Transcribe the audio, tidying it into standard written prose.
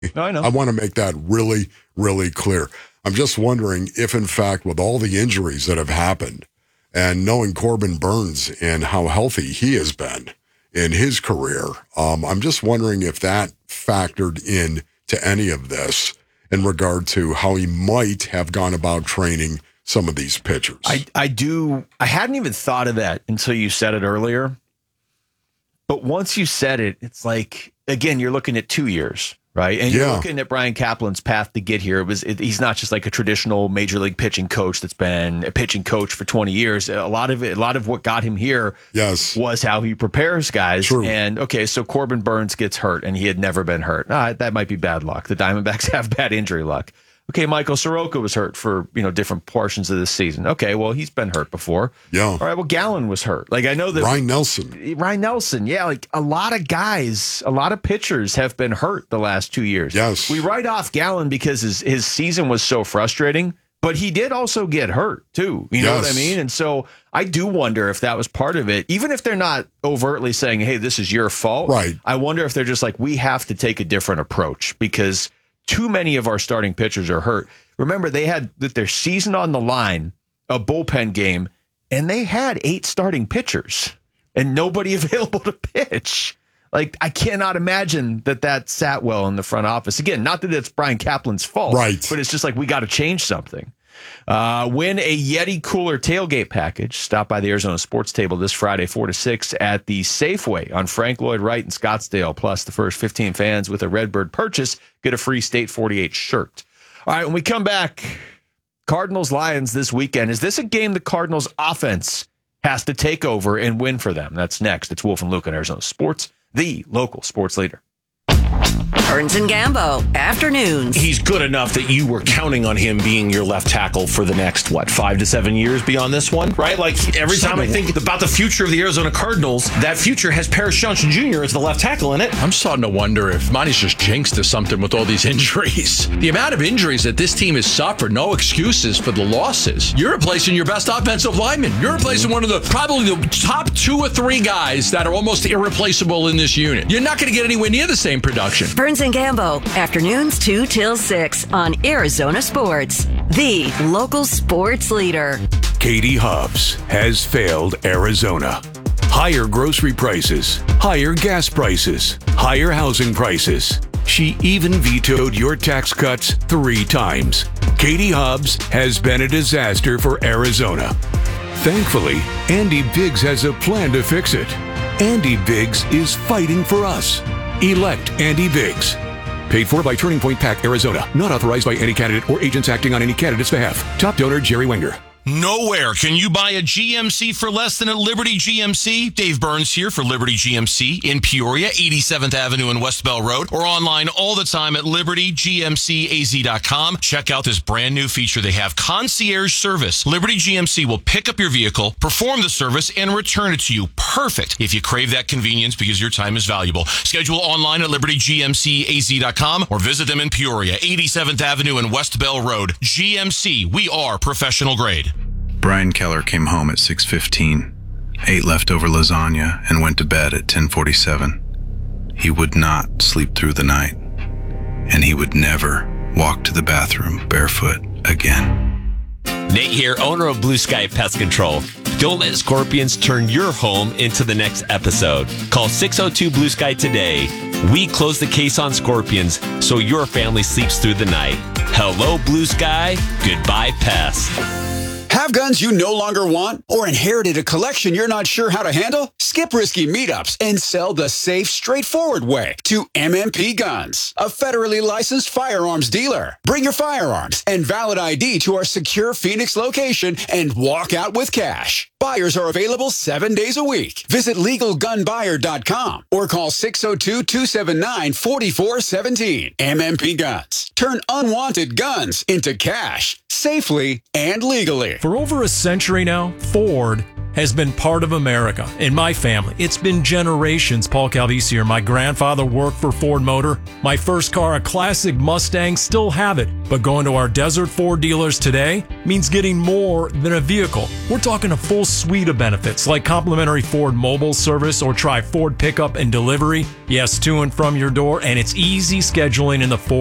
No, I know. I want to make that really, really clear. I'm just wondering if, in fact, with all the injuries that have happened and knowing Corbin Burns and how healthy he has been in his career, I'm just wondering if that factored in to any of this in regard to how he might have gone about training some of these pitchers. I hadn't even thought of that until you said it earlier. But once you said it, it's like, again, you're looking at 2 years, right? And you're looking at Brian Kaplan's path to get here. He's not just like a traditional major league pitching coach that's been a pitching coach for 20 years. A lot of what got him here was how he prepares guys. True. And okay, so Corbin Burns gets hurt and he had never been hurt. That might be bad luck. The Diamondbacks have bad injury luck. Okay, Michael Soroka was hurt for, different portions of this season. Okay, well, he's been hurt before. Yeah. All right, well, Gallen was hurt. Like, I know that Ryan Nelson. Yeah, like a lot of guys, a lot of pitchers have been hurt the last 2 years. Yes. We write off Gallen because his season was so frustrating, but he did also get hurt too. You know what I mean? And so I do wonder if that was part of it. Even if they're not overtly saying, hey, this is your fault. Right. I wonder if they're just like, we have to take a different approach because too many of our starting pitchers are hurt. Remember, they had their season on the line, a bullpen game, and they had 8 starting pitchers and nobody available to pitch. Like, I cannot imagine that sat well in the front office. Again, not that it's Brian Kaplan's fault, right? But it's just like we got to change something. Win a Yeti Cooler tailgate package. Stop by the Arizona Sports Table this Friday, 4 to 6 at the Safeway on Frank Lloyd Wright in Scottsdale. Plus, the first 15 fans with a Redbird purchase get a free State 48 shirt. All right, when we come back, Cardinals-Lions this weekend. Is this a game the Cardinals offense has to take over and win for them? That's next. It's Wolf and Luke on Arizona Sports, the local sports leader. Burns and Gambo, afternoons. He's good enough that you were counting on him being your left tackle for the next, 5 to 7 years beyond this one, right? Like, every time I think about the future of the Arizona Cardinals, that future has Paris Johnson Jr. as the left tackle in it. I'm starting to wonder if Monty's just jinxed or something with all these injuries. The amount of injuries that this team has suffered, no excuses for the losses. You're replacing your best offensive lineman. You're replacing one of probably the top 2 or 3 guys that are almost irreplaceable in this unit. You're not going to get anywhere near the same production. Burns and Gambo, afternoons 2 till 6 on Arizona Sports, the local sports leader. Katie Hobbs has failed Arizona. Higher grocery prices, higher gas prices, higher housing prices. She even vetoed your tax cuts 3 times. Katie Hobbs has been a disaster for Arizona. Thankfully, Andy Biggs has a plan to fix it. Andy Biggs is fighting for us. Elect Andy Biggs. Paid for by Turning Point PAC, Arizona. Not authorized by any candidate or agents acting on any candidate's behalf. Top donor, Jerry Wenger. Nowhere can you buy a GMC for less than at Liberty GMC. Dave Burns here for Liberty GMC in Peoria, 87th Avenue and West Bell Road, or online all the time at libertygmcaz.com. Check out this brand new feature they have, concierge service. Liberty GMC will pick up your vehicle, perform the service, and return it to you. Perfect if you crave that convenience because your time is valuable. Schedule online at libertygmcaz.com or visit them in Peoria, 87th Avenue and West Bell Road. GMC, we are professional grade. Brian Keller came home at 6:15, ate leftover lasagna, and went to bed at 10:47. He would not sleep through the night, and he would never walk to the bathroom barefoot again. Nate here, owner of Blue Sky Pest Control. Don't let scorpions turn your home into the next episode. Call 602 Blue Sky today. We close the case on scorpions so your family sleeps through the night. Hello, Blue Sky. Goodbye, pests. Have guns you no longer want or inherited a collection you're not sure how to handle? Skip risky meetups and sell the safe, straightforward way to MMP Guns, a federally licensed firearms dealer. Bring your firearms and valid ID to our secure Phoenix location and walk out with cash. Buyers are available 7 days a week. Visit LegalGunBuyer.com or call 602-279-4417. MMP Guns. Turn unwanted guns into cash safely and legally. For over a century now, Ford has been part of America. In my family, it's been generations. Paul Calvisi here. My grandfather worked for Ford Motor. My first car, a classic Mustang, still have it. But going to our Desert Ford dealers today means getting more than a vehicle. We're talking a full suite of benefits like complimentary Ford mobile service or try Ford pickup and delivery. Yes, to and from your door, and it's easy scheduling in the Ford